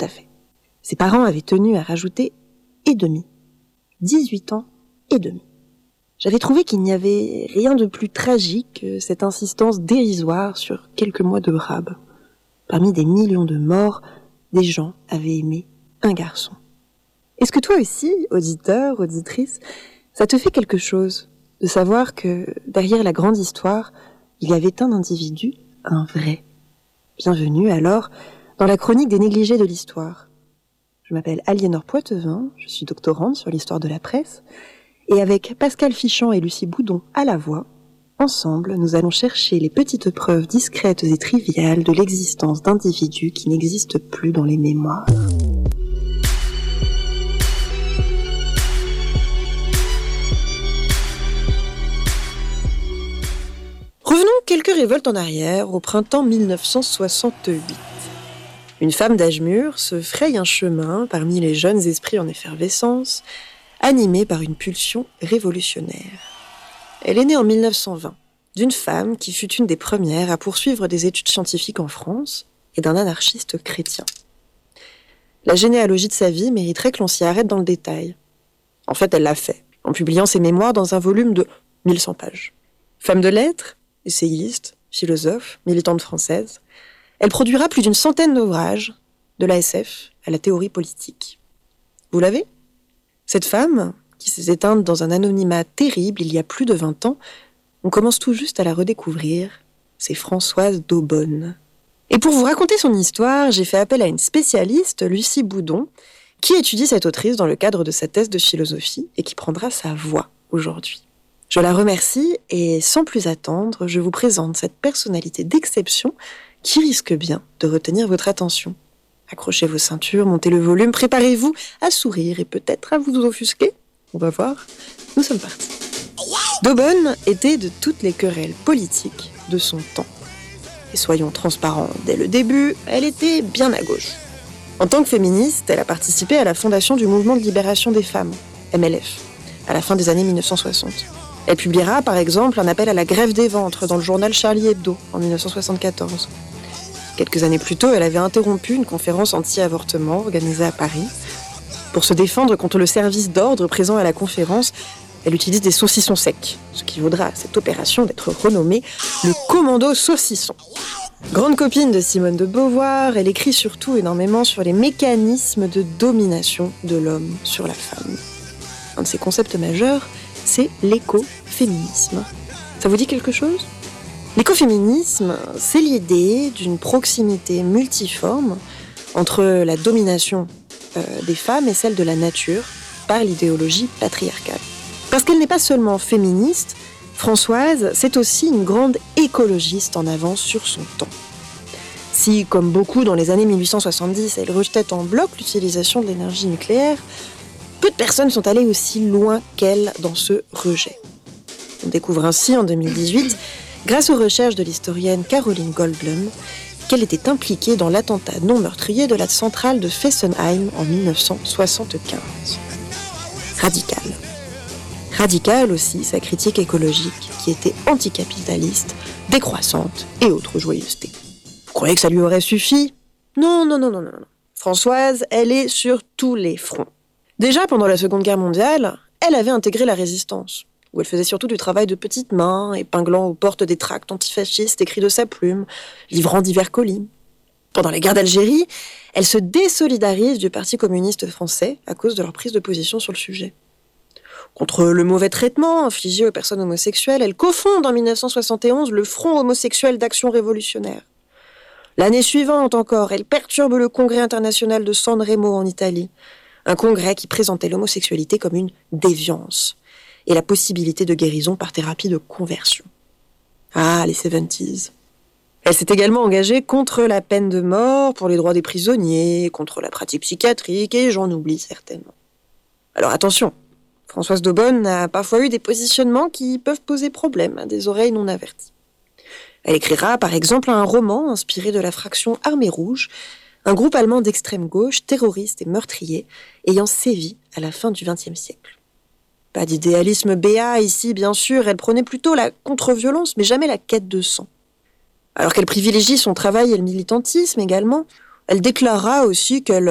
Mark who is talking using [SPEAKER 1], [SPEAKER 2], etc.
[SPEAKER 1] à fait. Ses parents avaient tenu à rajouter « et demi ». 18 ans et demi. J'avais trouvé qu'il n'y avait rien de plus tragique que cette insistance dérisoire sur quelques mois de rab. Parmi des millions de morts, des gens avaient aimé un garçon. Est-ce que toi aussi, auditeur, auditrice, ça te fait quelque chose de savoir que derrière la grande histoire, il y avait un individu, un vrai. Bienvenue alors dans la chronique des négligés de l'histoire. Je m'appelle Aliénor Poitevin, je suis doctorante sur l'histoire de la presse, et avec Pascal Fichant et Lucie Boudon à la voix, ensemble, nous allons chercher les petites preuves discrètes et triviales de l'existence d'individus qui n'existent plus dans les mémoires. Revenons quelques révoltes en arrière, au printemps 1968. Une femme d'âge mûr se fraye un chemin parmi les jeunes esprits en effervescence, animés par une pulsion révolutionnaire. Elle est née en 1920, d'une femme qui fut une des premières à poursuivre des études scientifiques en France et d'un anarchiste chrétien. La généalogie de sa vie mériterait que l'on s'y arrête dans le détail. En fait, elle l'a fait, en publiant ses mémoires dans un volume de 1100 pages. Femme de lettres, essayiste, philosophe, militante française, elle produira plus d'une centaine d'ouvrages, de la SF à la théorie politique. Vous l'avez ? Cette femme, qui s'est éteinte dans un anonymat terrible il y a plus de 20 ans, on commence tout juste à la redécouvrir, c'est Françoise d'Aubonne. Et pour vous raconter son histoire, j'ai fait appel à une spécialiste, Lucie Boudon, qui étudie cette autrice dans le cadre de sa thèse de philosophie et qui prendra sa voix aujourd'hui. Je la remercie et sans plus attendre, je vous présente cette personnalité d'exception qui risque bien de retenir votre attention. Accrochez vos ceintures, montez le volume, préparez-vous à sourire et peut-être à vous offusquer. On va voir. Nous sommes partis. d'Aubonne était de toutes les querelles politiques de son temps. Et soyons transparents dès le début, elle était bien à gauche. En tant que féministe, elle a participé à la fondation du mouvement de libération des femmes, MLF, à la fin des années 1960. Elle publiera, par exemple, un appel à la grève des ventres dans le journal Charlie Hebdo en 1974. Quelques années plus tôt, elle avait interrompu une conférence anti-avortement organisée à Paris. Pour se défendre contre le service d'ordre présent à la conférence, elle utilise des saucissons secs, ce qui vaudra à cette opération d'être renommée le commando saucisson. Grande copine de Simone de Beauvoir, elle écrit surtout énormément sur les mécanismes de domination de l'homme sur la femme. Un de ses concepts majeurs, c'est l'écoféminisme. Ça vous dit quelque chose ? L'écoféminisme, c'est l'idée d'une proximité multiforme entre la domination des femmes et celle de la nature par l'idéologie patriarcale. Parce qu'elle n'est pas seulement féministe, Françoise, c'est aussi une grande écologiste en avance sur son temps. Si, comme beaucoup dans les années 1870, elle rejetait en bloc l'utilisation de l'énergie nucléaire, peu de personnes sont allées aussi loin qu'elle dans ce rejet. On découvre ainsi en 2018, grâce aux recherches de l'historienne Caroline Goldblum, qu'elle était impliquée dans l'attentat non meurtrier de la centrale de Fessenheim en 1975. Radicale aussi sa critique écologique, qui était anticapitaliste, décroissante et autres joyeusetés. Vous croyez que ça lui aurait suffi ? Non. Françoise, elle est sur tous les fronts. Déjà, pendant la Seconde Guerre mondiale, elle avait intégré la résistance, où elle faisait surtout du travail de petites mains, épinglant aux portes des tracts antifascistes écrits de sa plume, livrant divers colis. Pendant la guerre d'Algérie, elle se désolidarise du Parti communiste français à cause de leur prise de position sur le sujet. Contre le mauvais traitement infligé aux personnes homosexuelles, elle cofonde en 1971 le Front homosexuel d'action révolutionnaire. L'année suivante encore, elle perturbe le Congrès international de San Remo en Italie, un congrès qui présentait l'homosexualité comme une déviance et la possibilité de guérison par thérapie de conversion. Ah, les 70s. Elle s'est également engagée contre la peine de mort, pour les droits des prisonniers, contre la pratique psychiatrique, et j'en oublie certainement. Alors attention, Françoise d'Aubonne a parfois eu des positionnements qui peuvent poser problème à des oreilles non averties. Elle écrira par exemple un roman inspiré de la fraction Armée Rouge, un groupe allemand d'extrême gauche, terroriste et meurtrier, ayant sévi à la fin du XXe siècle. Pas d'idéalisme béat ici, bien sûr, elle prônait plutôt la contre-violence, mais jamais la quête de sang. Alors qu'elle privilégie son travail et le militantisme également, elle déclara aussi qu'elle